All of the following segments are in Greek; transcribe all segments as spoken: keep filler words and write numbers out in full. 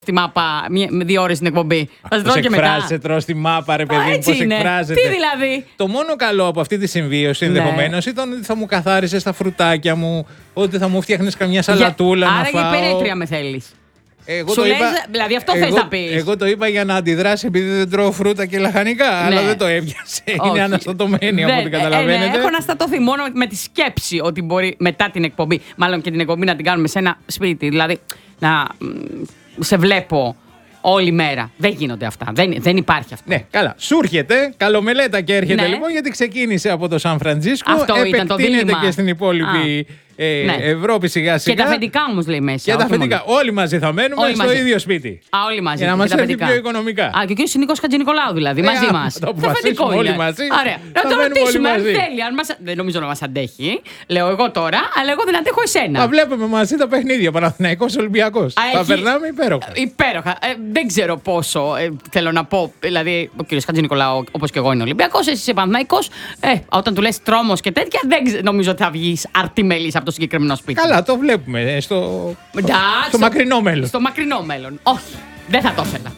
στη μάπα δύο ώρες στην εκπομπή. Θα τρώω και μετά. Εκφράζεσαι, τρως στη μάπα, ρε παιδί μου, πώς εκφράζεται. Τι δηλαδή. Το μόνο καλό από αυτή τη συμβίωση ενδεχομένως ναι. ήταν ότι θα μου καθάρισες τα φρουτάκια μου, ότι θα μου φτιάχνεις καμιά σαλατούλα για... να άρα φάω. Άρα για υπερήτρια με θέλεις. Εγώ Σου το λες, είπα, δηλαδή αυτό εγώ, θες να πεις. Εγώ το είπα για να αντιδράσει επειδή δεν τρώω φρούτα και λαχανικά, ναι. αλλά δεν το έβιασε. Είναι αναστατωμένη από ό,τι καταλαβαίνετε. Ε, ναι, έχω αναστατωθεί μόνο με τη σκέψη ότι μπορεί μετά την εκπομπή, μάλλον και την εκπομπή να την κάνουμε σε ένα σπίτι. Δηλαδή να σε βλέπω όλη μέρα. Δεν γίνονται αυτά. Δεν, δεν υπάρχει αυτό. Ναι, καλά. Σου έρχεται, καλομελέτα και έρχεται ναι. λοιπόν, γιατί ξεκίνησε από το Σαν Φραντζίσκο. Αυτό ήταν το δίλημμα. Και στην υπόλοιπη ε, ναι. Ευρώπη σιγά σιγά. Και τα αφεντικά όμως λέει μέσα. Και τα αφεντικά. Όλοι μαζί θα μένουμε όλοι στο μαζί. ίδιο σπίτι. Α, όλοι μαζί. Για να μας έρθει πιο οικονομικά. Α, και ο κ. Νίκος Χατζηνικολάου δηλαδή, μαζί ε, μας. Το αποφασίσουμε όλοι μαζί. Ωραία. Να το ρωτήσουμε αν θέλει. Αν μας... Δεν νομίζω να μας αντέχει. Λέω εγώ τώρα, αλλά εγώ δεν αντέχω εσένα. Θα βλέπουμε μαζί τα παιχνίδια. Παναθηναϊκός Ολυμπιακός. Θα περνάμε υπέροχα. Υπέροχα. Δεν ξέρω πόσο θέλω να πω. Δηλαδή, ο κ. Χατζηνικολάου, όπως και εγώ, είναι Ολυμπιακός. Εσύ είσαι Παναθηναϊκός. Όταν του λες τρόμος και τέτοια, δεν νομίζω ότι θα βγεις αρτιμελής από το συγκεκριμένο σπίτι. Καλά, το βλέπουμε στο, Ντά, στο, στο μακρινό μέλλον. Στο μακρινό μέλλον. Όχι, δεν θα το ήθελα.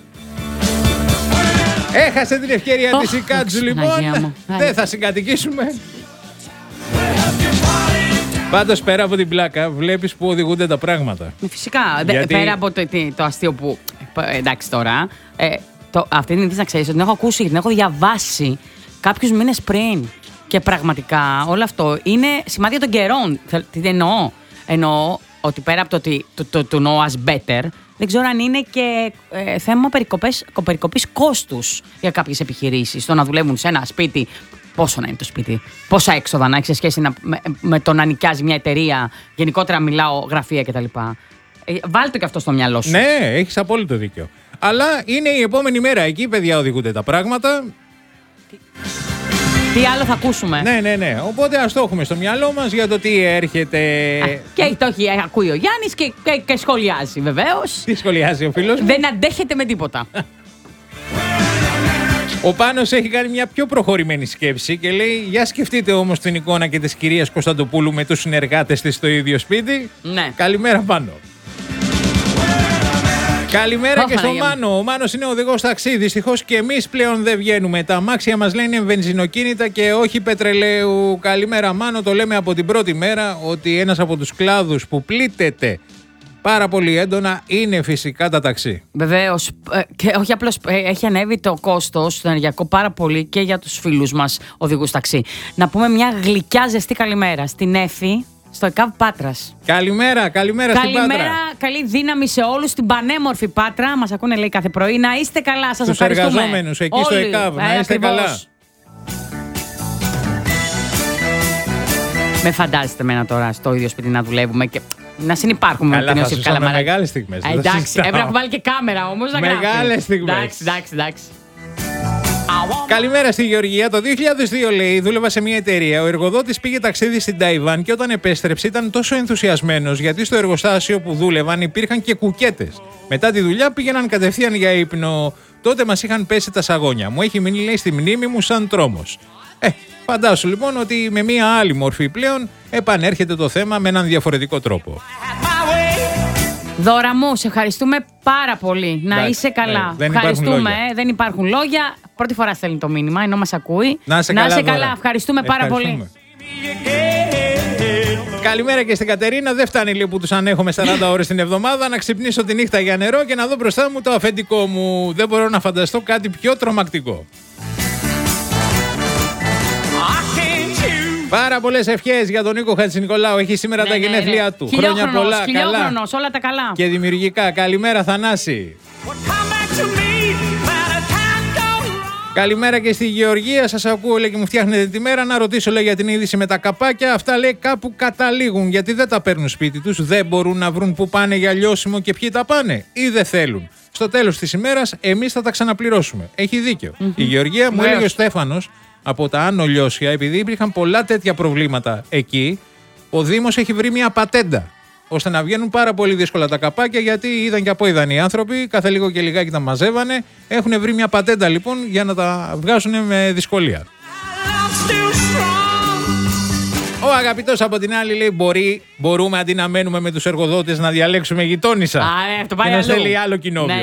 Έχασε την ευκαιρία oh, της η Κάτζου λοιπόν. Δεν θα συγκατοικήσουμε. Πάντως πέρα από την πλάκα βλέπεις που οδηγούνται τα πράγματα. Φυσικά. Γιατί... Πέρα από το, το αστείο που... Εντάξει τώρα. Ε, το, αυτή την είδηση να ξέρεις ότι την έχω ακούσει, την έχω διαβάσει κάποιους μήνες πριν. Και πραγματικά όλο αυτό είναι σημάδια των καιρών. Τι εννοώ. Εννοώ ότι πέρα από το ότι το, το, το know us better, δεν ξέρω αν είναι και ε, θέμα περικοπές, περικοπής κόστους για κάποιες επιχειρήσεις. Το να δουλεύουν σε ένα σπίτι. Πόσο να είναι το σπίτι, πόσα έξοδα να έχει σε σχέση να, με, με το να νοικιάζει μια εταιρεία, γενικότερα μιλάω γραφεία κτλ. Ε, βάλτε το και αυτό στο μυαλό σου. Ναι, έχεις απόλυτο δίκιο. Αλλά είναι η επόμενη μέρα. Εκεί, παιδιά, οδηγούνται τα πράγματα. Τι, τι άλλο θα ακούσουμε. Ναι, ναι, ναι. Οπότε ας το έχουμε στο μυαλό μας για το τι έρχεται. Α, και το έχει ακούει ο Γιάννης και, και, και σχολιάζει βεβαίως. Τι σχολιάζει ο φίλος μου. Δεν αντέχεται με τίποτα. Ο Πάνος έχει κάνει μια πιο προχωρημένη σκέψη και λέει: για σκεφτείτε όμως την εικόνα και της κυρίας Κωνσταντοπούλου με τους συνεργάτες της στο ίδιο σπίτι. Ναι. Καλημέρα, Πάνο. Καλημέρα oh, και στον Μάνο. Ο Μάνος είναι οδηγός ταξί. Δυστυχώς και εμείς πλέον δεν βγαίνουμε. Τα αμάξια μας λένε βενζινοκίνητα και όχι πετρελαίου. Καλημέρα, Μάνο. Το λέμε από την πρώτη μέρα ότι ένας από τους κλάδους που πλήττεται πάρα πολύ έντονα είναι φυσικά τα ταξί. Βεβαίως. Και όχι απλώς έχει ανέβει το κόστος του ενεργειακό πάρα πολύ και για τους φίλους μας οδηγούς ταξί. Να πούμε μια γλυκιά ζεστή καλημέρα στην Έφη, στο ΕΚΑΒ Πάτρας. Καλημέρα, καλημέρα, καλημέρα στην Πάτρα. Καλή δύναμη σε όλους στην πανέμορφη Πάτρα. Μας ακούνε λέει κάθε πρωί. Να είστε καλά, σας ευχαριστούμε. Τους εργαζόμενους εκεί όλοι, στο ΕΚΑΒ, να είστε ακριβώς καλά. Με φαντάζεστε εμένα τώρα στο ίδιο σπίτι να δουλεύουμε και να συνυπάρχουμε καλά, με την Ιωσήφ Καλαμάρα. Με μεγάλες στιγμές. Ε, εντάξει, έπρεπε να βάλει και κάμερα όμως να γράφει. Μεγάλες στιγμές. Εντάξει, εντάξει, εντάξει. Καλημέρα στη Γεωργία. Το δύο χιλιάδες δύο λέει δούλευα σε μια εταιρεία. Ο εργοδότης πήγε ταξίδι στην Ταϊβάν και όταν επέστρεψε ήταν τόσο ενθουσιασμένος γιατί στο εργοστάσιο που δούλευαν υπήρχαν και κουκέτες. Μετά τη δουλειά πήγαιναν κατευθείαν για ύπνο. Τότε μας είχαν πέσει τα σαγόνια. Μου έχει μείνει λέει στη μνήμη μου σαν τρόμος. Ε, φαντάσου λοιπόν ότι με μια άλλη μορφή πλέον επανέρχεται το θέμα με έναν διαφορετικό τρόπο. Δώρα μου, σε ευχαριστούμε πάρα πολύ. Να Εντάξει, είσαι καλά. Ε, δεν ευχαριστούμε, υπάρχουν ε, δεν υπάρχουν λόγια. Πρώτη φορά στέλνει το μήνυμα, ενώ μας ακούει. Να είσαι να καλά. Είσαι καλά. Ευχαριστούμε πάρα πολύ. Καλημέρα και στην Κατερίνα. Δεν φτάνει λίγο που τους ανέχομαι σαράντα ώρες την εβδομάδα να ξυπνήσω τη νύχτα για νερό και να δω μπροστά μου το αφεντικό μου. Δεν μπορώ να φανταστώ κάτι πιο τρομακτικό. Πάρα πολλές ευχές για τον Νίκο Χατζηνικολάου. Έχει σήμερα ναι, τα γενέθλιά ναι, ναι. του. Χρόνια πολλά. Χιλιόχρονος, όλα τα καλά. Και δημιουργικά. Καλημέρα, Θανάση. Καλημέρα και στη Γεωργία. Σας ακούω λέει και μου φτιάχνετε τη μέρα. Να ρωτήσω λέει για την είδηση με τα καπάκια. Αυτά λέει κάπου καταλήγουν. Γιατί δεν τα παίρνουν σπίτι τους. Δεν μπορούν να βρουν που πάνε για λιώσιμο και ποιοι τα πάνε. Ή δεν θέλουν. Στο τέλος της ημέρας εμείς θα τα ξαναπληρώσουμε. Έχει δίκιο. Mm-hmm. Η Γεωργία μου έλεγε ο Στέφανος από τα Άνω Λιώσια, επειδή υπήρχαν πολλά τέτοια προβλήματα εκεί, ο Δήμος έχει βρει μια πατέντα ώστε να βγαίνουν πάρα πολύ δύσκολα τα καπάκια, γιατί είδαν και από είδαν οι άνθρωποι, κάθε λίγο και λιγάκι τα μαζεύανε. Έχουν βρει μια πατέντα λοιπόν για να τα βγάζουν με δυσκολία. Ο αγαπητός από την άλλη λέει: Μπορεί, μπορούμε αντί να μένουμε με τους εργοδότες να διαλέξουμε γειτόνισσα. Α, ναι, αυτό πάει και να αλλού. στέλνει άλλο κοινόβιο. Ναι.